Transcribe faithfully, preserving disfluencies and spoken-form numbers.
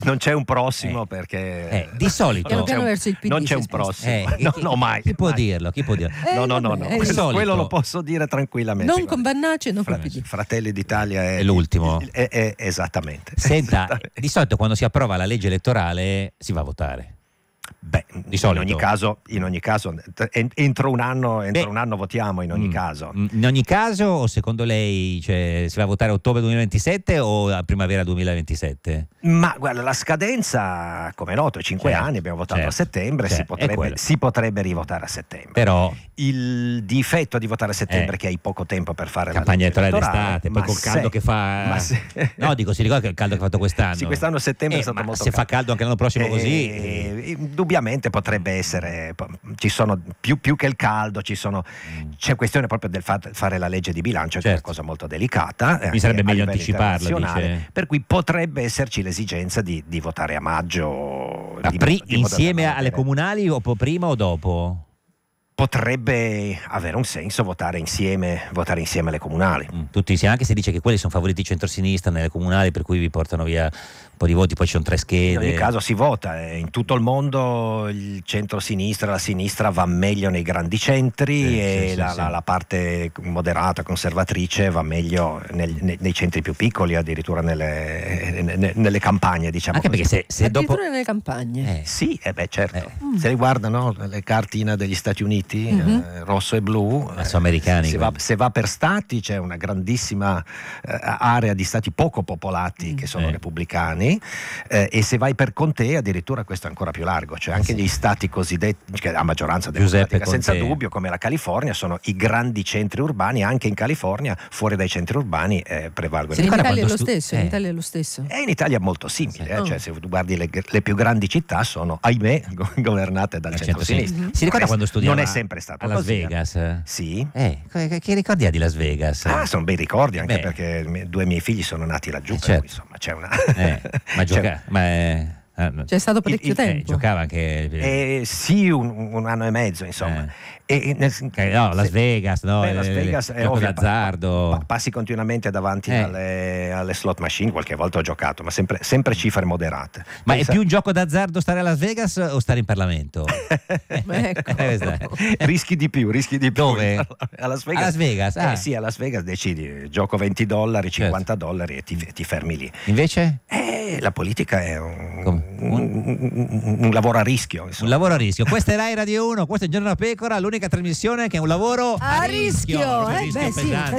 non c'è un prossimo, eh. perché eh, di solito non c'è un, non c'è un prossimo. Eh, no, chi, no, mai. Chi può mai. dirlo? Chi può dirlo? Eh, no, no, no, no. Quello, solito, quello lo posso dire tranquillamente. Non con Bannacci e non con Fra, P D. Fratelli d'Italia è, è l'ultimo. È, è, è, esattamente. Senta, esattamente. Di solito quando si approva la legge elettorale si va a votare. Beh, di solito. In ogni caso, in ogni caso entro un anno, entro Beh, un anno votiamo in ogni mm, caso. In ogni caso, o secondo lei, cioè, si va a votare a ottobre duemilaventisette o a primavera duemilaventisette? Ma guarda, la scadenza, come è noto, è cinque certo, anni, abbiamo votato certo, a settembre, certo, si, potrebbe, si potrebbe rivotare a settembre. Però il difetto di votare a settembre eh, è che hai poco tempo per fare campagna la legge elettorale elettorale, d'estate, poi col caldo se, che fa. Se, no, dico, si ricorda che il caldo che ha fatto quest'anno. Sì, quest'anno a settembre eh, è stato ma molto se caldo. fa caldo anche l'anno prossimo eh, così. Eh, indubbiamente potrebbe essere, ci sono più, più che il caldo, ci sono, mm. c'è questione proprio del fa, fare la legge di bilancio, certo. che è una cosa molto delicata. Mi sarebbe meglio anticiparla, dice. Per cui potrebbe esserci l'esigenza di, di votare a maggio. Ma di, pri- di insieme alle comunali o prima o dopo? Potrebbe avere un senso votare insieme, votare insieme alle comunali. Mm, tutti insieme, anche se dice che quelli sono favoriti centrosinistra nelle comunali, per cui vi portano via un po' di voti, poi ci sono tre schede. In ogni caso si vota, eh. in tutto il mondo il centro-sinistra, la sinistra va meglio nei grandi centri sì, e sì, la, sì, la, sì. la parte moderata, conservatrice va meglio nel, nei, nei centri più piccoli, addirittura nelle, nelle, nelle campagne, diciamo. Anche così. perché se, se addirittura dopo nelle campagne. Eh. Sì, eh beh, certo. Eh. Mm. Se riguardano le cartine degli Stati Uniti, mm-hmm. eh, rosso e blu, eh, sono americani. Se va, se va per stati c'è una grandissima eh, area di stati poco popolati mm. che sono eh. repubblicani, eh, e se vai per contee addirittura questo è ancora più largo, cioè anche sì. gli stati cosiddetti, che a maggioranza Giuseppe democratica senza Conte. dubbio, come la California, sono i grandi centri urbani. Anche in California, fuori dai centri urbani, eh, prevalgono. Sì, in Italia è lo stu- stesso, eh. in Italia è lo stesso. E in Italia è molto simile, sì. eh? oh. Cioè, se tu guardi le, le più grandi città sono, ahimè, governate dal centro-sinistra. Mm-hmm. Si ricorda quando studiava non è sempre stato a Las così, Vegas? Eh? Sì. Eh, che ricordi ha di Las Vegas? Ah, sono bei ricordi, anche Beh. perché due miei figli sono nati laggiù, Eh, per certo. cui, insomma c'è una. Eh, ma gioca- c'è... ma è... C'è stato parecchio il, il, tempo. Eh, giocava anche. Eh, sì, un, un anno e mezzo, insomma. Eh. E, nel, eh, no, Las Vegas, no? Beh, Las Vegas eh, è gioco ovvio, d'azzardo. Pa, pa, passi continuamente davanti eh. alle, alle slot machine, qualche volta ho giocato, ma sempre, sempre cifre moderate. Ma Pensa... è più un gioco d'azzardo stare a Las Vegas o stare in Parlamento? ecco. rischi di più, rischi di più. Dove? A Las Vegas. A Las Vegas, ah. eh, sì, a Las Vegas decidi, gioco venti dollari, cinquanta certo. dollari e ti, ti fermi lì. Invece? Eh, la politica è un, un, un, un lavoro a rischio. Insomma. Un lavoro a rischio. Questa è Rai Radio uno, questo è Giorno da Pecora, l'unica trasmissione che è un lavoro a, a rischio. rischio. rischio, Eh, rischio beh, sì, pesante.